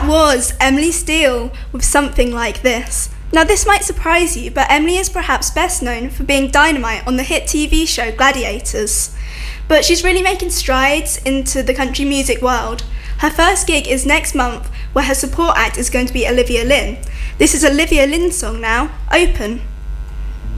That was Emily Steele with Something Like This. Now this might surprise you, but Emily is perhaps best known for being Dynamite on the hit TV show Gladiators. But she's really making strides into the country music world. Her first gig is next month, where her support act is going to be Olivia Lynn. This is Olivia Lynn's song now, Open.